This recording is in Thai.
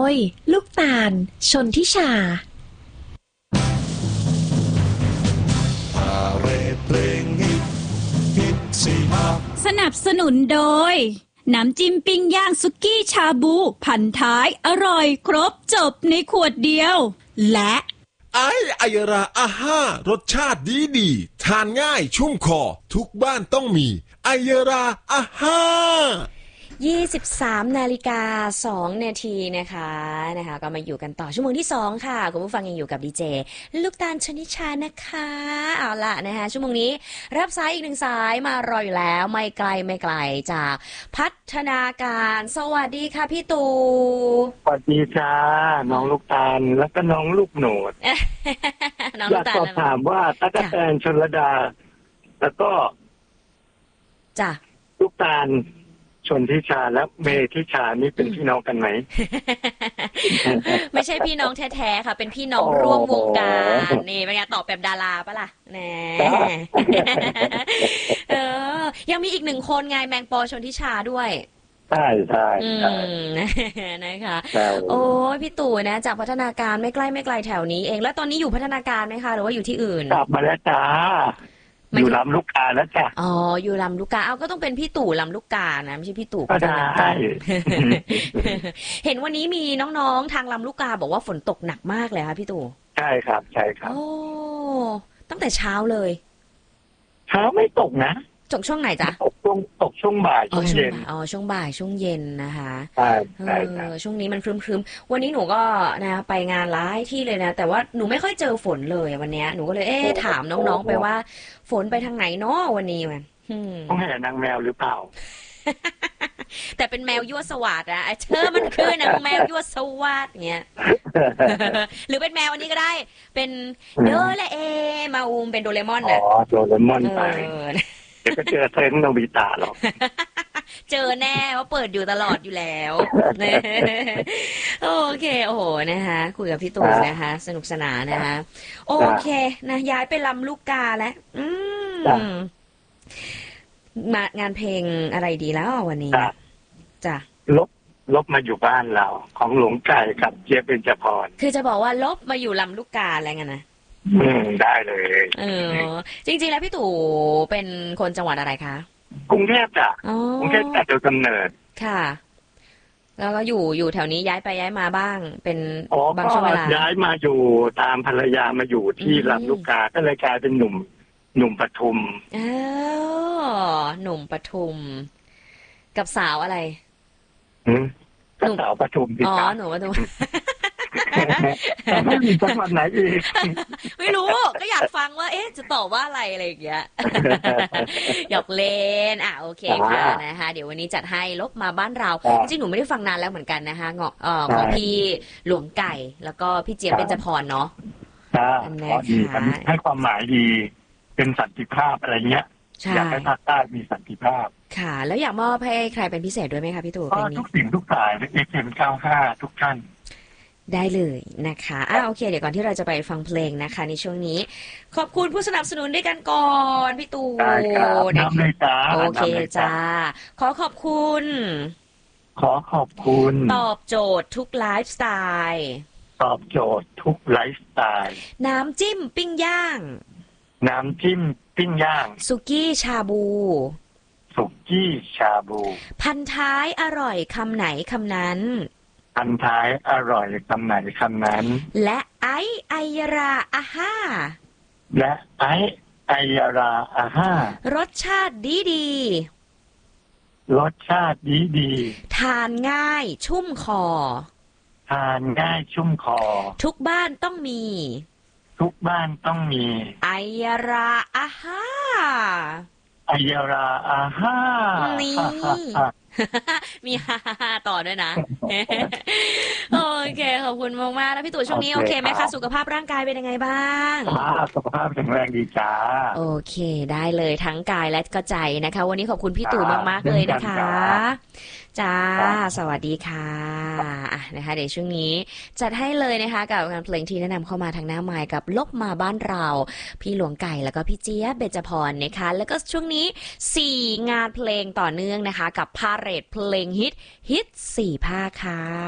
ยลูกตาลชนทิชาพาเรดเพลงฮิตสีมาสนับสนุนโดยน้ำจิ้มปิ้งย่างสุกี้ชาบูพันท้ายอร่อยครบจบในขวดเดียวและไอยราอาห้ารสชาติดีทานง่ายชุ่มคอทุกบ้านต้องมีไอยราอาห้า 23 นาฬิกา 2 นาทีนะคะก็มาอยู่กันต่อชั่วโมงที่2ค่ะคุณผู้ฟังยังอยู่กับดีเจลูกตาลชนิชานะคะเอาล่ะนะคะชั่วโมงนี้รับสายอีก1สายมารออยู่แล้วไม่ไกลจากพัฒนาการสวัสดีค่ะพี่ตู่สวัสดีจ้าน้องลูกตาลแล้วก็น้องลูกโหนด อยากสอบถามว่าตั๊กแตนชลดาแล้วก็จ้ะลูกตาลชนทิชาและเมทิชานี่เป็นพี่น้องกันไหมไม่ใช่พี่น้องแท้ๆค่ะเป็นพี่น้องร่วมวงการนี่เป็นไงตอบแบบดาราปะล่ะแน่ ยังมีอีก1คนไงแมงปอชนทิชาด้วยใช่นะคะโอ้พี่ตู่นะจากพัฒนาการไม่ใกล้แถวนี้เองแล้วตอนนี้อยู่พัฒนาการไหมคะหรือว่าอยู่ที่อื่นกลับมาแล้วจ้าอยู่ลำลูกกาแล้วจ้ะอ๋ออยู่ลำลูกกาเอาก็ต้องเป็นพี่ตู่ลำลูกกานะไม่ใช่พี่ตู่ก็ได้เห็นวันนี้มีน้องๆทางลำลูกกาบอกว่าฝนตกหนักมากเลยค่ะพี่ตู่ใช่ครับโอ้ตั้งแต่เช้าเลยเช้าไม่ตกนะตกช่วงไหนจ๊ะตกช่วงบ่ายช่วงเย็นช่วงบ่ายช่วงเย็นนะคะใช่ช่วงนี้มันครึ้มๆวันนี้หนูก็นะไปงานหลายที่เลยนะแต่ว่าหนูไม่ค่อยเจอฝนเลยวันนี้หนูก็เลยถามน้องๆไปว่าฝนไปทางไหนเนาะวันนี้มันต้องแห่นางแมวหรือเปล่าแต่เป็นแมวยั่วสวัสดิ์อะมันคือนางแมวยั่วสวัสดิ์เงี้ย หรือเป็นแมวอันนี้ก็ได้เป็นโดเรมาเป็นโดเรมอนน่ะโดเรมอนไปเดี๋ยวก็เจอเซนโนบิตะหรอกเจอแน่ว่าเปิดอยู่ตลอดอยู่แล้วโอเคโอ้โหนะคะคุยกับพี่ตู่นะคะสนุกสนานนะคะโอเคนะย้ายไปลำลูกกาแล้วมางานเพลงอะไรดีแล้ววันนี้จ้ะลบมาอยู่บ้านเราของหลวงไก่กับเจี๊ยบเบญจพรคือจะบอกว่าลบมาอยู่ลำลูกกาอะไรเงี้ยนะได้เลยจริงๆแล้วพี่ตู่เป็นคนจังหวัดอะไรคะกรุงเทพจ้ะกรุงเทพแต่โดยกำเนิดค่ะแล้วก็อยู่แถวนี้ย้ายไปย้ายมาบ้างเป็นบางช่วงเวลาย้ายมาอยู่ตามภรรยามาอยู่ที่ลำลูกกาก็เลยกลายเป็นหนุ่มปทุมหนุ่มปทุมกับสาวอะไรกับสาวปทุมหนุ่มปทุมไม่มีจังหวัดไหนอีกไม่รู้ก็อยากฟังว่าจะตอบว่าอะไรอย่างเงี้ยหยอกเล่นโอเคค่ะนะคะเดี๋ยววันนี้จัดให้ลบมาบ้านเราจริงหนูไม่ได้ฟังนานแล้วเหมือนกันนะคะของพี่หลวงไก่แล้วก็พี่เจี๊ยบเบญจพรเนาะดีมันให้ความหมายดีเป็นสันติภาพอะไรเงี้ยอยากให้ภาคใต้มีสันติภาพค่ะแล้วอยากมอบให้ใครเป็นพิเศษด้วยไหมคะพี่ตู่ทุกสิ่งทุกสายFM95ทุกท่านได้เลยนะคะโอเคเดี๋ยวก่อนที่เราจะไปฟังเพลงนะคะในช่วงนี้ขอบคุณผู้สนับสนุนด้วยกันก่อนพี่ตู่นะคะโอเคจ้าขอบคุณตอบโจทย์ทุกไลฟ์สไตล์ตอบโจทย์ทุกไลฟ์สไตล์น้ำจิ้มปิ้งย่างสุกี้ชาบูพันท้ายอร่อยคำไหนคำนั้นพันท้ายอร่อยคำไหนคำนั้นและไอยราอาห้ารสชาติดีทานง่ายชุ่มคอทุกบ้านต้องมีไอยราอาห้านี่มีต่อด้วยนะโอเคขอบคุณมากๆแล้วพี่ตู่ช่วงนี้โอเคไหมคะสุขภาพร่างกายเป็นยังไงบ้างสุขภาพแข็งแรงดีจ้าโอเคได้เลยทั้งกายและก็ใจนะคะวันนี้ขอบคุณพี่ตู่มากๆเลยนะคะจ้าสวัสดีค่ะนะคะเดี๋ยวช่วงนี้จัดให้เลยนะคะกับงานเพลงที่แนะนำเข้ามาทางหน้าไมค์กับลบมาบ้านเราพี่หลวงไก่แล้วก็พี่เจี๊ยบเบญจพรนะคะแล้วก็ช่วงนี้4งานเพลงต่อเนื่องนะคะกับพาเหรดเพลงฮิต4ภาคค่ะ